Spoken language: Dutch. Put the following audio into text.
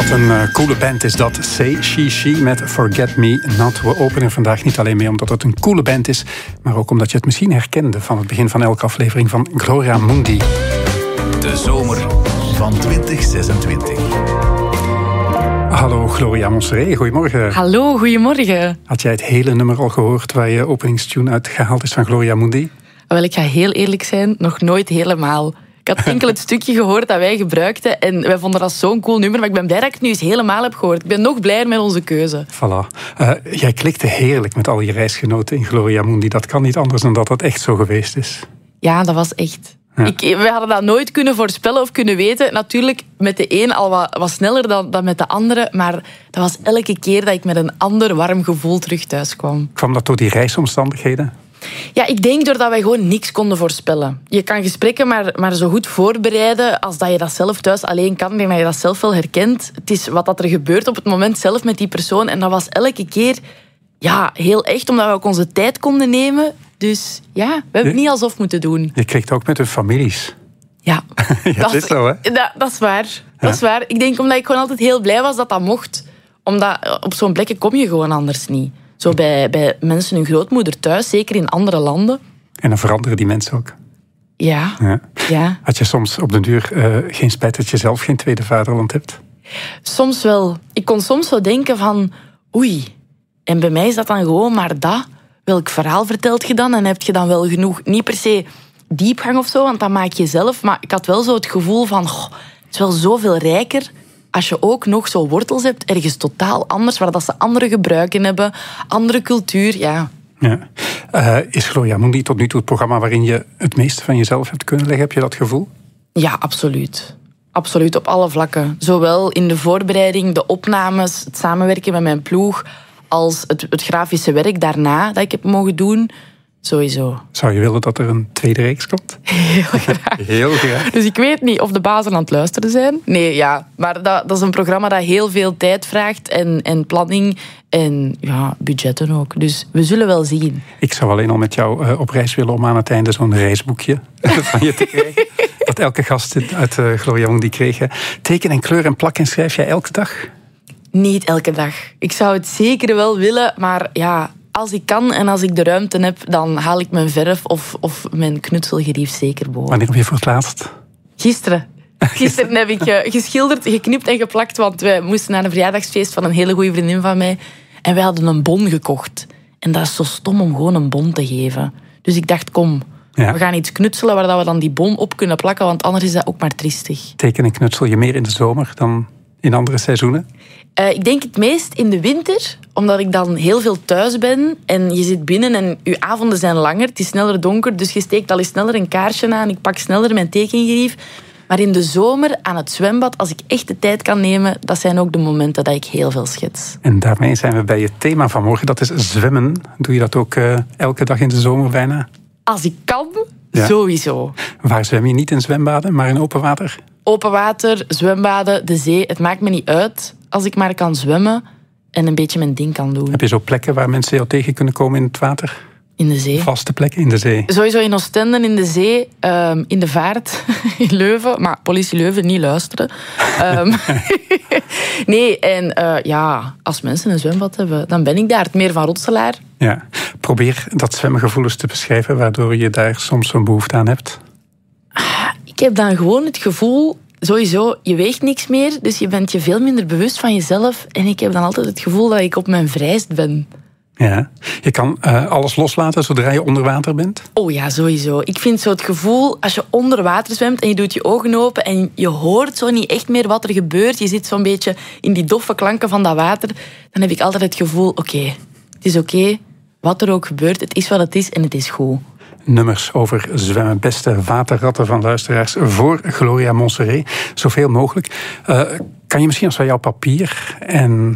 Wat een coole band is dat. Say She met Forget Me Not. We openen vandaag niet alleen mee omdat het een coole band is, maar ook omdat je het misschien herkende van het begin van elke aflevering van Gloria Mundi. De zomer van 2026. Hallo Gloria Monseré, goedemorgen. Hallo, goedemorgen. Had jij het hele nummer al gehoord waar je openingstune uitgehaald is van Gloria Mundi? Wel, ik ga heel eerlijk zijn, nog nooit helemaal. Ik had enkel het stukje gehoord dat wij gebruikten en wij vonden dat zo'n cool nummer, maar ik ben blij dat ik het nu eens helemaal heb gehoord. Ik ben nog blijer met onze keuze. Voilà. Jij klikte heerlijk met al je reisgenoten in Gloria Mundi. Dat kan niet anders dan dat dat echt zo geweest is. Ja, dat was echt. Ja. We hadden dat nooit kunnen voorspellen of kunnen weten. Natuurlijk met de een al wat sneller dan met de andere, maar dat was elke keer dat ik met een ander warm gevoel terug thuis kwam. Kwam dat door die reisomstandigheden? Ja, ik denk doordat wij gewoon niks konden voorspellen. Je kan gesprekken maar zo goed voorbereiden als dat je dat zelf thuis alleen kan. Ik denk dat je dat zelf wel herkent. Het is wat er gebeurt op het moment zelf met die persoon. En dat was elke keer heel echt, omdat we ook onze tijd konden nemen. Dus ja, we hebben het niet alsof moeten doen. Je kreeg het ook met hun families. Ja, dat is zo, hè? Dat is waar. Ja? Dat is waar. Ik denk omdat ik gewoon altijd heel blij was dat dat mocht. Omdat op zo'n plekken kom je gewoon anders niet. Zo bij mensen hun grootmoeder thuis, zeker in andere landen. En dan veranderen die mensen ook. Ja. Had je soms op den duur geen spijt dat je zelf geen tweede vaderland hebt? Soms wel. Ik kon soms zo denken van, oei, en bij mij is dat dan gewoon maar dat. Welk verhaal vertelt je dan? En heb je dan wel genoeg, niet per se diepgang of zo, want dat maak je zelf. Maar ik had wel zo het gevoel van, het is wel zoveel rijker als je ook nog zo wortels hebt, ergens totaal anders, waar dat ze andere gebruiken hebben, andere cultuur, ja. Is Gloria Mundi tot nu toe het programma waarin je het meeste van jezelf hebt kunnen leggen? Heb je dat gevoel? Ja, absoluut. Absoluut, op alle vlakken. Zowel in de voorbereiding, de opnames, het samenwerken met mijn ploeg, als het grafische werk daarna dat ik heb mogen doen. Sowieso. Zou je willen dat er een tweede reeks komt? Heel graag. Heel graag. Dus ik weet niet of de bazen aan het luisteren zijn. Nee, ja. Maar dat is een programma dat heel veel tijd vraagt. En planning. En budgetten ook. Dus we zullen wel zien. Ik zou alleen al met jou op reis willen om aan het einde zo'n reisboekje van je te krijgen. Dat elke gast uit Gloria Mundi kreeg. Teken en kleur en plak en schrijf jij elke dag? Niet elke dag. Ik zou het zeker wel willen, maar ja, als ik kan en als ik de ruimte heb, dan haal ik mijn verf of mijn knutselgerief zeker boven. Wanneer heb je voor het laatst? Gisteren heb ik geschilderd, geknipt en geplakt, want wij moesten naar een verjaardagsfeest van een hele goede vriendin van mij. En wij hadden een bon gekocht. En dat is zo stom om gewoon een bon te geven. Dus ik dacht, kom, we gaan iets knutselen waar we dan die bon op kunnen plakken, want anders is dat ook maar triestig. Teken en knutsel je meer in de zomer dan in andere seizoenen? Ik denk het meest in de winter, omdat ik dan heel veel thuis ben en je zit binnen en je avonden zijn langer, het is sneller donker, dus je steekt al eens sneller een kaarsje aan, ik pak sneller mijn tekengerief. Maar in de zomer, aan het zwembad, als ik echt de tijd kan nemen, dat zijn ook de momenten dat ik heel veel schets. En daarmee zijn we bij het thema van morgen, dat is zwemmen. Doe je dat ook elke dag in de zomer bijna? Als ik kan, sowieso. Waar zwem je niet in zwembaden, maar in open water? Open water, zwembaden, de zee, het maakt me niet uit als ik maar kan zwemmen en een beetje mijn ding kan doen. Heb je zo plekken waar mensen jou tegen kunnen komen in het water? In de zee. Vaste plekken in de zee? Sowieso in Oostende, in de zee, in de Vaart, in Leuven. Maar politie Leuven, niet luisteren. Nee, en als mensen een zwembad hebben, dan ben ik daar. Het Meer van Rotselaar. Ja. Probeer dat zwemgevoel eens te beschrijven, waardoor je daar soms zo'n behoefte aan hebt. Ik heb dan gewoon het gevoel, sowieso, je weegt niks meer, dus je bent je veel minder bewust van jezelf. En ik heb dan altijd het gevoel dat ik op mijn vrijst ben. Ja, je kan alles loslaten zodra je onder water bent? Oh ja, sowieso. Ik vind zo het gevoel, als je onder water zwemt en je doet je ogen open en je hoort zo niet echt meer wat er gebeurt, je zit zo'n beetje in die doffe klanken van dat water, dan heb ik altijd het gevoel, oké, het is oké, wat er ook gebeurt, het is wat het is en het is goed. Nummers over zwemmen, beste waterratten van luisteraars voor Gloria Monseré, zoveel mogelijk. Kan je misschien als wij jouw papier en